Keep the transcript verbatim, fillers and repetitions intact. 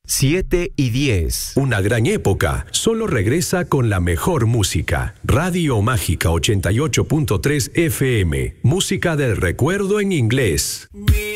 siete y diez. Una gran época solo regresa con la mejor música. Radio Mágica ochenta y ocho punto tres F M. Música del recuerdo en inglés.